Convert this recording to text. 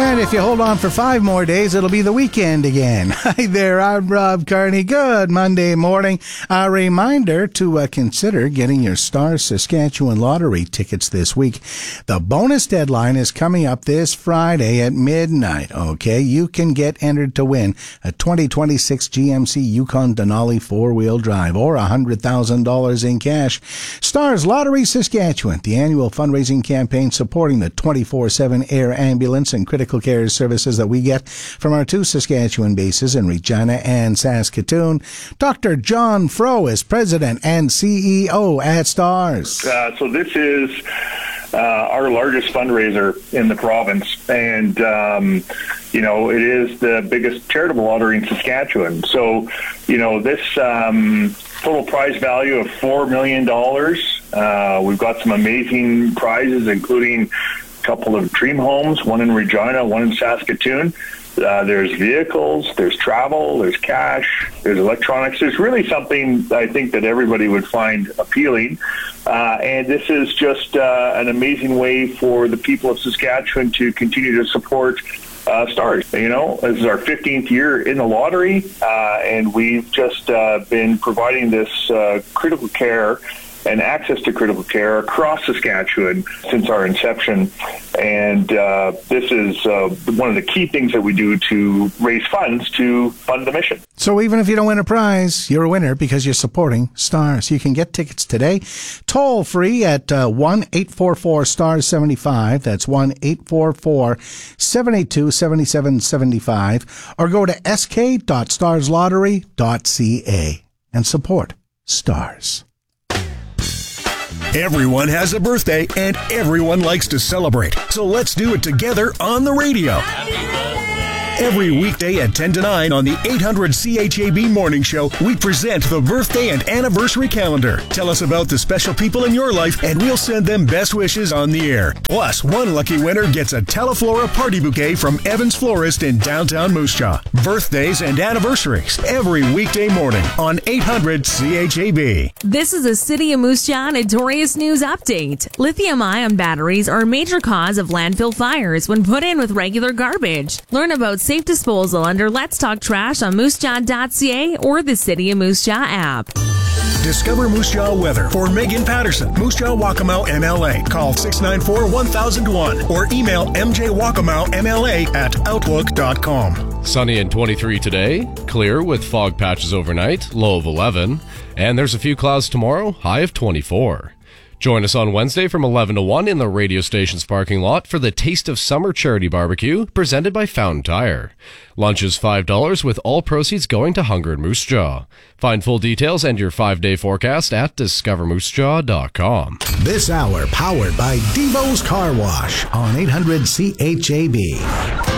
And if you hold on for 5 more days, it'll be the weekend again. Hi there, I'm Rob Carney. Good Monday morning. A reminder to consider getting your Stars Saskatchewan Lottery tickets this week. The bonus deadline is coming up this Friday at midnight, okay? You can get entered to win a 2026 GMC Yukon Denali 4-wheel drive or $100,000 in cash. Stars Lottery Saskatchewan, the annual fundraising campaign supporting the 24/7 air ambulance and critical care services that we get from our 2 Saskatchewan bases in Regina and Saskatoon. Dr. John Fro is President and CEO at Stars. So this is our largest fundraiser in the province, and it is the biggest charitable lottery in Saskatchewan. So, this total prize value of $4 million. We've got some amazing prizes, including a couple of dream homes, one in Regina, one in Saskatoon. There's vehicles, there's travel, there's cash, there's electronics. There's really something I think that everybody would find appealing. And this is just an amazing way for the people of Saskatchewan to continue to support Stars. This is our 15th year in the lottery, and we've just been providing this critical care and access to critical care across Saskatchewan since our inception. And this is one of the key things that we do to raise funds to fund the mission. So even if you don't win a prize, you're a winner because you're supporting Stars. You can get tickets today, toll free at 1-844-STARS-75. That's 1-844-782-7775. Or go to sk.starslottery.ca and support Stars. Everyone has a birthday, and everyone likes to celebrate. So let's do it together on the radio. Every weekday at 10 to 9 on the 800 CHAB Morning Show, we present the birthday and anniversary calendar. Tell us about the special people in your life, and we'll send them best wishes on the air. Plus, one lucky winner gets a Teleflora party bouquet from Evans Florist in downtown Moose Jaw. Birthdays and anniversaries every weekday morning on 800 CHAB. This is a City of Moose Jaw Notorious News update. Lithium-ion batteries are a major cause of landfill fires when put in with regular garbage. Learn about safe disposal under Let's Talk Trash on moosejaw.ca or the City of Moose Jaw app. Discover Moose Jaw weather for Megan Patterson, Moose Jaw Waccamaw MLA. Call 694-1001 or email mjwacamaumla@outlook.com. Sunny and 23 today, clear with fog patches overnight, low of 11, and there's a few clouds tomorrow, high of 24. Join us on Wednesday from 11 to 1 in the radio station's parking lot for the Taste of Summer Charity Barbecue presented by Fountain Tire. Lunch is $5 with all proceeds going to Hunger in Moose Jaw. Find full details and your 5-day forecast at discovermoosejaw.com. This hour powered by Devo's Car Wash on 800 CHAB.